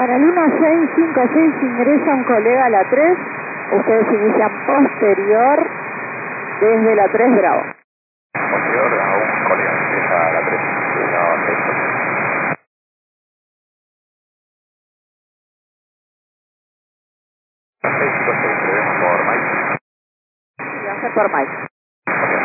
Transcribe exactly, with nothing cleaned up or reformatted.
Para el uno seis cinco seis ingresa un colega a la tres, ustedes inician posterior desde la tres Bravo. Posterior a un colega, ingresa a la tres, uno seis. seis cinco seis, debemos por Mike. Y va a ser por Mike.